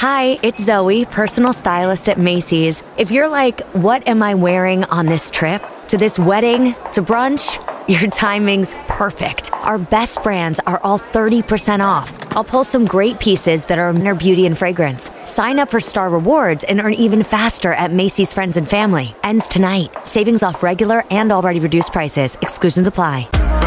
Hi, it's Zoe, personal stylist at Macy's. If you're like, what am I wearing on this trip? To this wedding? To brunch? Your timing's perfect. Our best brands are all 30% off. I'll pull some great pieces that are inner beauty and fragrance. Sign up for Star Rewards and earn even faster at Macy's Friends and Family. Ends tonight. Savings off regular and already reduced prices. Exclusions apply.